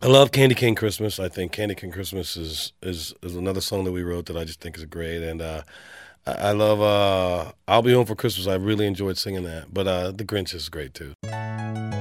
I love Candy Cane Christmas. I think Candy Cane Christmas is another song that we wrote that I just think is great. And I love I'll Be Home for Christmas. I really enjoyed singing that. But The Grinch is great too.